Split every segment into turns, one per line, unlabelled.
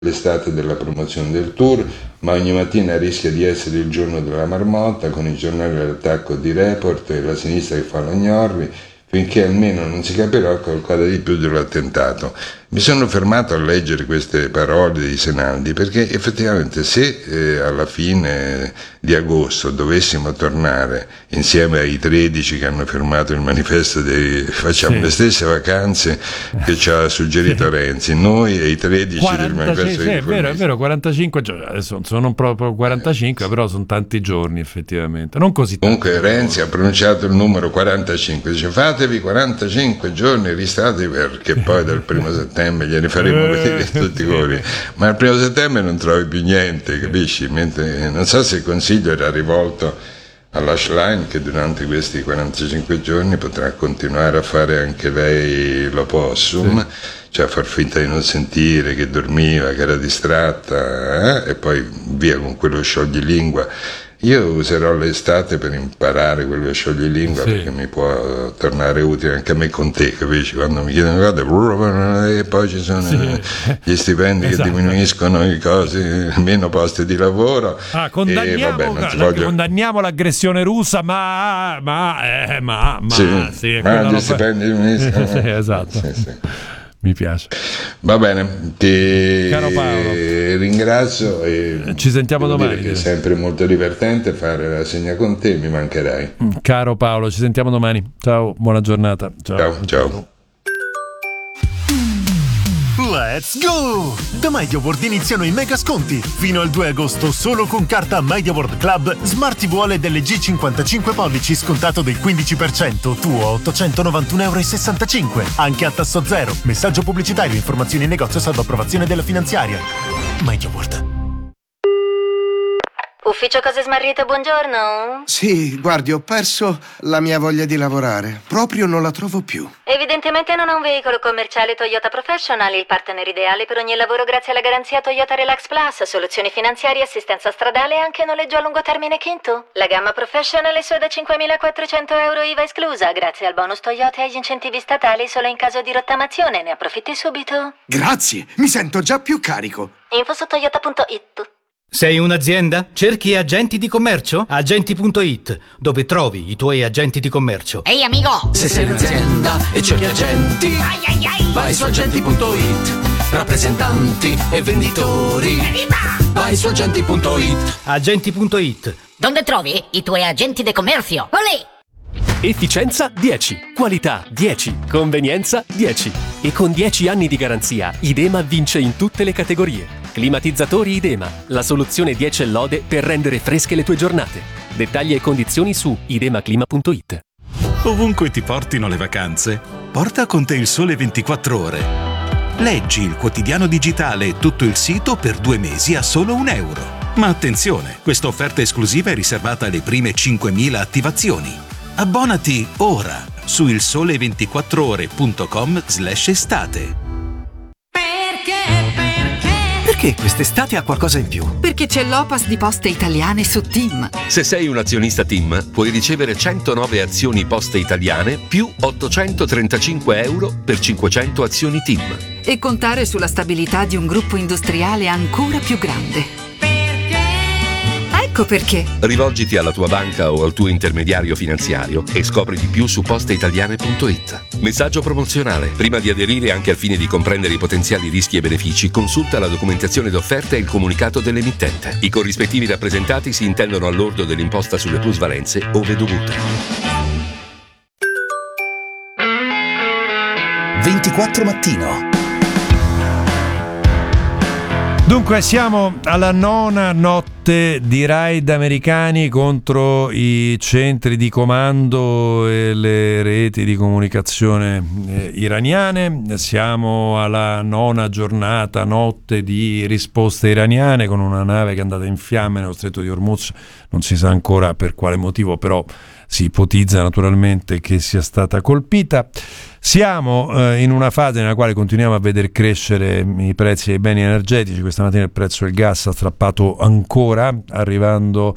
l'estate della promozione del tour, ma ogni mattina rischia di essere il giorno della marmotta, con i giornali all'attacco di Report e la sinistra che fa la gnorri, finché almeno non si capirà qualcosa di più dell'attentato. Mi sono fermato a leggere queste parole di Senaldi perché effettivamente se alla fine di agosto dovessimo tornare insieme ai 13 che hanno firmato il manifesto facciamo le stesse vacanze che ci ha suggerito Renzi, noi e i 13 del manifesto
è vero, 45 giorni, adesso sono proprio 45, però sono tanti giorni effettivamente, non così tanti.
Comunque Renzi ha pronunciato il numero 45, dice fatevi 45 giorni ristati perché poi dal 1 settembre gliene faremo vedere tutti i colori, ma il 1 settembre non trovi più niente, capisci? Mentre, non so se il Consiglio era rivolto alla Schlein che durante questi 45 giorni potrà continuare a fare anche lei l'opossum, cioè far finta di non sentire, che dormiva, che era distratta, e poi via con quello scioglilingua. Io userò l'estate per imparare quello scioglilingua perché mi può tornare utile anche a me con te, capisci? Quando mi chiedono cose e poi ci sono gli stipendi che diminuiscono, i cosi, meno posti di lavoro.
Condanniamo l'aggressione russa, ma
gli stipendi diminuiscono.
Esatto. Mi piace.
Va bene,
caro Paolo,
ringrazio e
ci sentiamo domani.
Che è sempre molto divertente fare la segna con te, mi mancherai.
Caro Paolo, ci sentiamo domani. Ciao, buona giornata.
Ciao.
Let's go! Da MediaWorld iniziano i mega sconti. Fino al 2 agosto solo con carta MediaWorld Club Smart TV OLED LG 55 pollici scontato del 15%, tuo 891,65 €. Anche a tasso zero. Messaggio pubblicitario, informazioni in negozio salvo approvazione della finanziaria. MediaWorld.
Ufficio Cose Smarrite, buongiorno.
Sì, guardi, ho perso la mia voglia di lavorare. Proprio non la trovo più.
Evidentemente non ha un veicolo commerciale Toyota Professional, il partner ideale per ogni lavoro grazie alla garanzia Toyota Relax Plus, soluzioni finanziarie, assistenza stradale e anche noleggio a lungo termine Kinto. La gamma Professional è sua da 5.400 € IVA esclusa, grazie al bonus Toyota e agli incentivi statali solo in caso di rottamazione. Ne approfitti subito.
Grazie, mi sento già più carico.
Info su toyota.it.
Sei un'azienda? Cerchi agenti di commercio? Agenti.it, dove trovi i tuoi agenti di commercio.
Ehi amico!
Se sei un'azienda e cerchi agenti, vai su agenti.it. Rappresentanti e venditori, vai su agenti.it.
Agenti.it.
Dove trovi i tuoi agenti di commercio? Olè!
Efficienza 10, qualità 10, convenienza 10. E con 10 anni di garanzia, Idema vince in tutte le categorie. Climatizzatori Idema, la soluzione 10 lode per rendere fresche le tue giornate. Dettagli e condizioni su idemaclima.it.
Ovunque ti portino le vacanze, porta con te il Sole 24 Ore. Leggi il quotidiano digitale e tutto il sito per 2 mesi a solo €1. Ma attenzione, questa offerta esclusiva è riservata alle prime 5.000 attivazioni. Abbonati ora su ilsole24ore.com/estate.
Perché quest'estate ha qualcosa in più?
Perché c'è l'Opas di Poste Italiane su TIM.
Se sei un azionista TIM, puoi ricevere 109 azioni Poste Italiane più 835 € per 500 azioni TIM.
E contare sulla stabilità di un gruppo industriale ancora più grande. Ecco perché.
Rivolgiti alla tua banca o al tuo intermediario finanziario e scopri di più su posteitaliane.it. Messaggio promozionale. Prima di aderire, anche al fine di comprendere i potenziali rischi e benefici, consulta la documentazione d'offerta e il comunicato dell'emittente. I corrispettivi rappresentati si intendono al lordo dell'imposta sulle plusvalenze ove dovuta.
24 mattino.
Dunque siamo alla 9ª notte di raid americani contro i centri di comando e le reti di comunicazione iraniane. Siamo alla 9ª giornata, notte di risposte iraniane con una nave che è andata in fiamme nello stretto di Hormuz. Non si sa ancora per quale motivo, però si ipotizza naturalmente che sia stata colpita. Siamo in una fase nella quale continuiamo a vedere crescere i prezzi dei beni energetici. Questa mattina il prezzo del gas ha strappato ancora, arrivando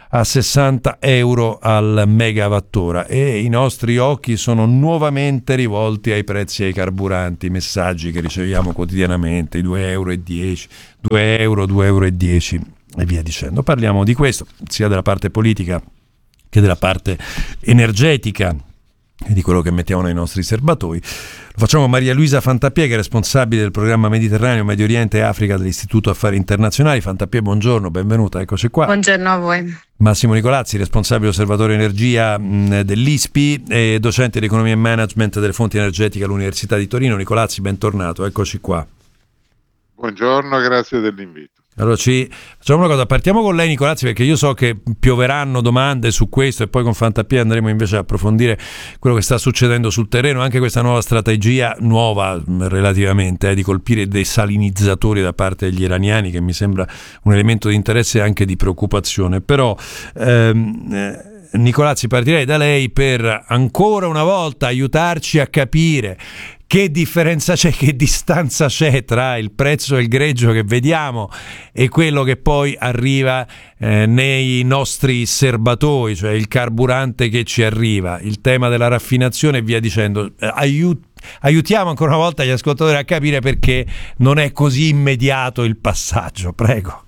a 60 euro al megawattora, e i nostri occhi sono nuovamente rivolti ai prezzi ai carburanti, messaggi che riceviamo quotidianamente, 2,10 euro, 2 euro, 2,10 euro e via dicendo. Parliamo di questo sia della parte politica che della parte energetica e di quello che mettiamo nei nostri serbatoi. Lo facciamo con Maria Luisa Fantapiè, che è responsabile del programma Mediterraneo, Medio Oriente e Africa dell'Istituto Affari Internazionali. Fantapiè, buongiorno, benvenuta, eccoci qua.
Buongiorno a voi.
Massimo Nicolazzi, responsabile osservatorio energia dell'ISPI e docente di economia e management delle fonti energetiche all'Università di Torino. Nicolazzi, bentornato, eccoci qua.
Buongiorno, grazie dell'invito.
Allora facciamo una cosa, partiamo con lei Nicolazzi, perché io so che pioveranno domande su questo e poi con Fantapiè andremo invece a approfondire quello che sta succedendo sul terreno, anche questa nuova strategia, nuova relativamente, di colpire i desalinizzatori da parte degli iraniani, che mi sembra un elemento di interesse e anche di preoccupazione. Però Nicolazzi, partirei da lei per ancora una volta aiutarci a capire che differenza c'è, che distanza c'è tra il prezzo del greggio che vediamo e quello che poi arriva nei nostri serbatoi, cioè il carburante che ci arriva, il tema della raffinazione e via dicendo. Aiutiamo ancora una volta gli ascoltatori a capire perché non è così immediato il passaggio, prego.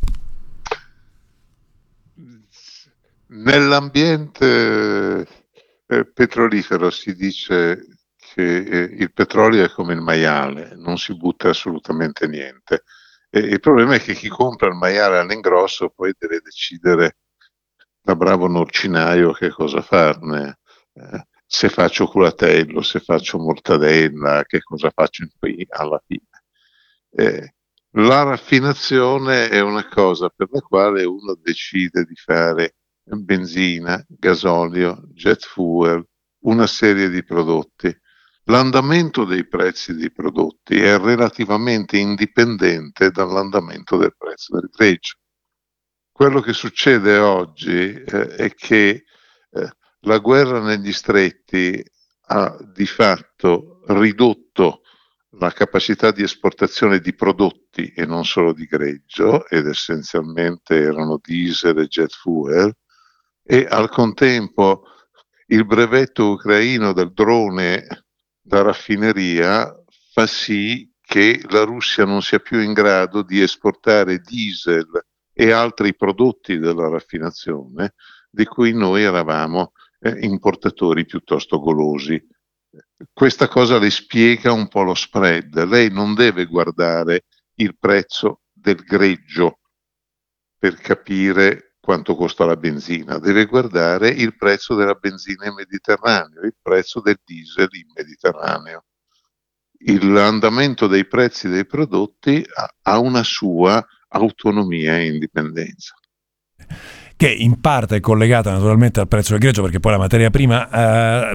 Nell'ambiente petrolifero si dice che il petrolio è come il maiale, non si butta assolutamente niente. E il problema è che chi compra il maiale all'ingrosso poi deve decidere, da bravo norcinaio, che cosa farne. Se faccio culatello, se faccio mortadella, che cosa faccio qui alla fine. La raffinazione è una cosa per la quale uno decide di fare benzina, gasolio, jet fuel, una serie di prodotti. L'andamento dei prezzi dei prodotti è relativamente indipendente dall'andamento del prezzo del greggio. Quello che succede oggi è che la guerra negli stretti ha di fatto ridotto la capacità di esportazione di prodotti e non solo di greggio, ed essenzialmente erano diesel e jet fuel, e al contempo il brevetto ucraino del drone da raffineria fa sì che la Russia non sia più in grado di esportare diesel e altri prodotti della raffinazione di cui noi eravamo importatori piuttosto golosi. Questa cosa le spiega un po' lo spread. Lei non deve guardare il prezzo del greggio per capire quanto costa la benzina, deve guardare il prezzo della benzina in Mediterraneo, il prezzo del diesel in Mediterraneo. L'andamento dei prezzi dei prodotti ha una sua autonomia e indipendenza,
che in parte è collegata naturalmente al prezzo del greggio, perché poi la materia prima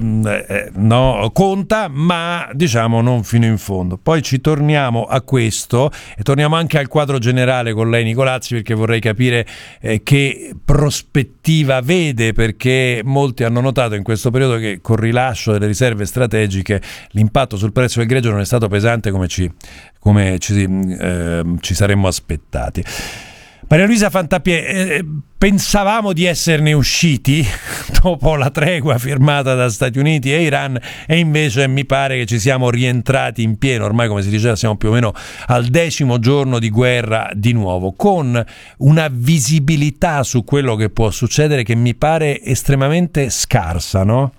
conta, ma diciamo non fino in fondo. Poi ci torniamo a questo e torniamo anche al quadro generale con lei Nicolazzi, perché vorrei capire che prospettiva vede, perché molti hanno notato in questo periodo che col rilascio delle riserve strategiche l'impatto sul prezzo del greggio non è stato pesante come ci saremmo aspettati. Maria Luisa Fantapiè, pensavamo di esserne usciti dopo la tregua firmata da Stati Uniti e Iran, e invece mi pare che ci siamo rientrati in pieno. Ormai, come si diceva, siamo più o meno al 10° giorno di guerra di nuovo, con una visibilità su quello che può succedere che mi pare estremamente scarsa, no?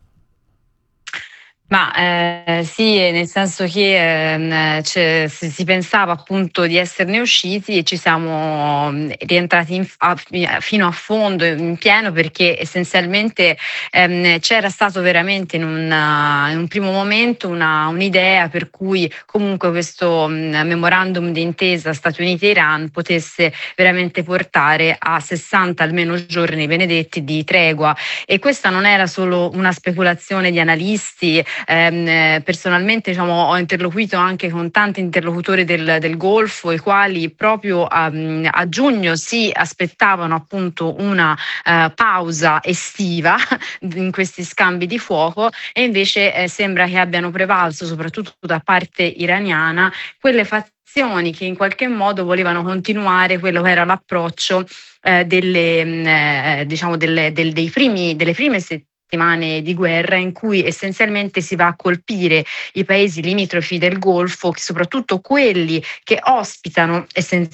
Ma sì, nel senso che si pensava appunto di esserne usciti e ci siamo rientrati fino a fondo, in pieno, perché essenzialmente c'era stato veramente in un primo momento un'idea per cui comunque questo memorandum di intesa Stati Uniti e Iran potesse veramente portare a 60 almeno giorni benedetti di tregua, e questa non era solo una speculazione di analisti personalmente ho interloquito anche con tanti interlocutori del Golfo, i quali proprio a giugno si aspettavano appunto una pausa estiva in questi scambi di fuoco, e invece sembra che abbiano prevalso, soprattutto da parte iraniana, quelle fazioni che in qualche modo volevano continuare quello che era l'approccio delle prime settimane di guerra, in cui essenzialmente si va a colpire i paesi limitrofi del Golfo, soprattutto quelli che ospitano essenzialmente